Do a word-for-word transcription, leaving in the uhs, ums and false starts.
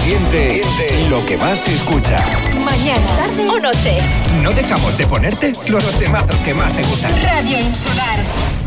Siente lo que más se escucha. Mañana, tarde o noche. No dejamos de ponerte los temazos que más te gustan. Radio Insular.